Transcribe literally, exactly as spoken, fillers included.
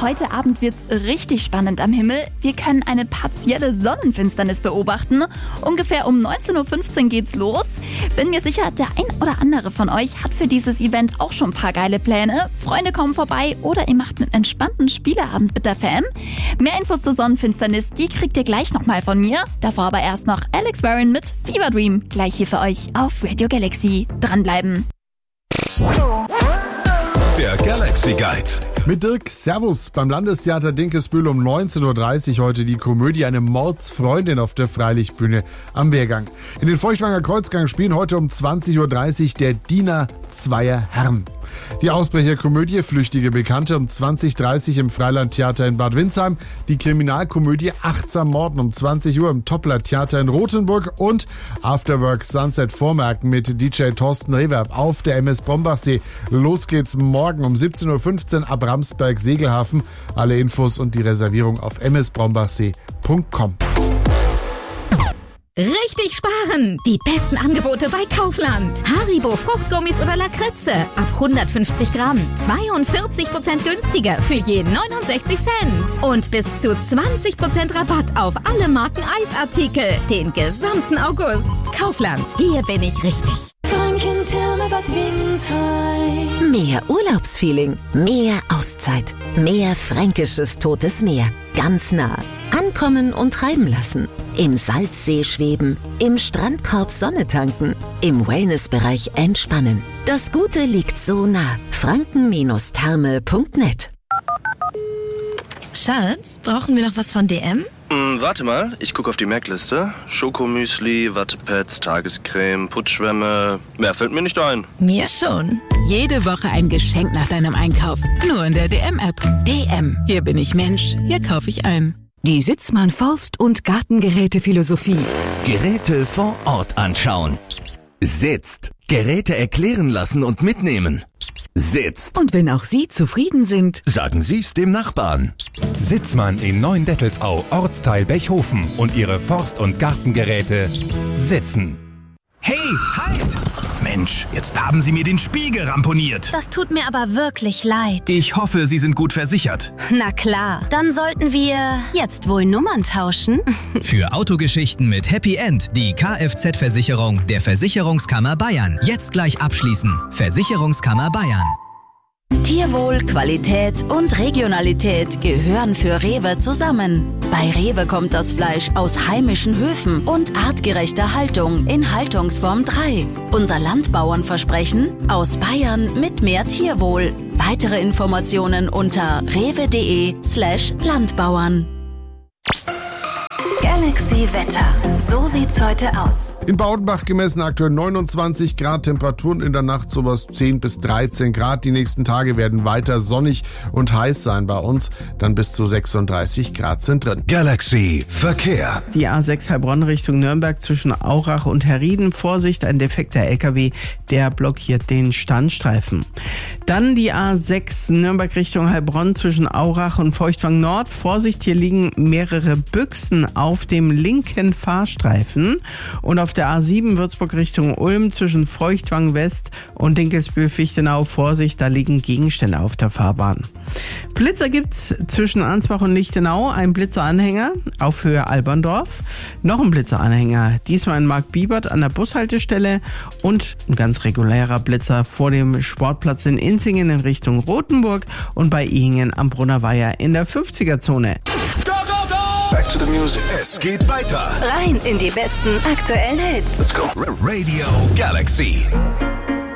heute Abend wird's richtig spannend am Himmel. Wir können eine partielle Sonnenfinsternis beobachten. Ungefähr um neunzehn Uhr fünfzehn geht's los. Bin mir sicher, der ein oder andere von euch hat für dieses Event auch schon ein paar geile Pläne. Freunde kommen vorbei oder ihr macht einen entspannten Spieleabend mit der Fam. Mehr Infos zur Sonnenfinsternis, die kriegt ihr gleich nochmal von mir. Davor aber erst noch Alex Warren mit Fever Dream. Gleich hier für euch auf Radio Galaxy. Dranbleiben. Der Galaxy Guide. Mit Dirk, Servus. Beim Landestheater Dinkelsbühl um neunzehn Uhr dreißig heute die Komödie Eine Mordsfreundin auf der Freilichtbühne am Wehrgang. In den Feuchtwanger Kreuzgang spielen heute um zwanzig Uhr dreißig der Diener zweier Herren. Die Ausbrecherkomödie Flüchtige Bekannte um zwanzig Uhr dreißig im Freilandtheater in Bad Windsheim, die Kriminalkomödie Achtsam Morden um zwanzig Uhr im Toppler Theater in Rothenburg und Afterwork Sunset Vormerken mit D J Thorsten Rehwerb auf der M S Brombachsee. Los geht's morgen um siebzehn Uhr fünfzehn ab Ramsberg Segelhafen. Alle Infos und die Reservierung auf m s brombachsee punkt com. Richtig sparen! Die besten Angebote bei Kaufland. Haribo Fruchtgummis oder Lakritze ab hundertfünfzig Gramm. zweiundvierzig Prozent günstiger für je neunundsechzig Cent. Und bis zu zwanzig Prozent Rabatt auf alle Marken Eisartikel. Den gesamten August. Kaufland. Hier bin ich richtig. Bad Windsheim. Mehr Urlaubsfeeling, mehr Auszeit, mehr fränkisches Totes Meer. Ganz nah. Ankommen und treiben lassen. Im Salzsee schweben, im Strandkorb Sonne tanken, im Wellnessbereich entspannen. Das Gute liegt so nah. franken Therme punkt net. Schatz, brauchen wir noch was von D M? Hm, warte mal, ich gucke auf die Merkliste. Schokomüsli, Wattepads, Tagescreme, Putzschwämme. Mehr fällt mir nicht ein. Mir schon. Jede Woche ein Geschenk nach deinem Einkauf. Nur in der D M-App. D M. Hier bin ich Mensch. Hier kaufe ich ein. Die Sitzmann Forst- und Gartengeräte-Philosophie. Geräte vor Ort anschauen. Sitzt. Geräte erklären lassen und mitnehmen. Sitzt. Und wenn auch Sie zufrieden sind, sagen Sie's dem Nachbarn. Sitzmann in Neuendettelsau, Ortsteil Bechhofen und ihre Forst- und Gartengeräte sitzen. Hey, halt! Mensch, jetzt haben Sie mir den Spiegel ramponiert. Das tut mir aber wirklich leid. Ich hoffe, Sie sind gut versichert. Na klar, dann sollten wir jetzt wohl Nummern tauschen. Für Autogeschichten mit Happy End die Kfz-Versicherung der Versicherungskammer Bayern. Jetzt gleich abschließen. Versicherungskammer Bayern. Tierwohl, Qualität und Regionalität gehören für Rewe zusammen. Bei Rewe kommt das Fleisch aus heimischen Höfen und artgerechter Haltung in Haltungsform drei. Unser Landbauernversprechen: aus Bayern mit mehr Tierwohl. Weitere Informationen unter rewe.de slash Landbauern. Galaxy Wetter. So sieht's heute aus. In Baudenbach gemessen aktuell neunundzwanzig Grad, Temperaturen in der Nacht sowas zehn bis dreizehn Grad. Die nächsten Tage werden weiter sonnig und heiß sein bei uns. Dann bis zu sechsunddreißig Grad sind drin. Galaxy Verkehr. Die A sechs Heilbronn Richtung Nürnberg zwischen Aurach und Herrieden. Vorsicht, ein defekter L K W, der blockiert den Standstreifen. Dann die A sechs Nürnberg Richtung Heilbronn zwischen Aurach und Feuchtwang Nord. Vorsicht, hier liegen mehrere Büchsen auf dem linken Fahrstreifen. Und auf der A sieben Würzburg Richtung Ulm zwischen Feuchtwang West und Dinkelsbühl-Fichtenau. Vorsicht, da liegen Gegenstände auf der Fahrbahn. Blitzer gibt's zwischen Ansbach und Lichtenau. Ein Blitzeranhänger auf Höhe Alberndorf. Noch ein Blitzeranhänger, diesmal in Mark Biebert an der Bushaltestelle. Und ein ganz regulärer Blitzer vor dem Sportplatz in Inzingen in Richtung Rothenburg und bei Ihingen am Brunnerweiher in der fünfziger-Zone. Back to the music. Es geht weiter. Rein in die besten aktuellen Hits. Let's go. Radio Galaxy.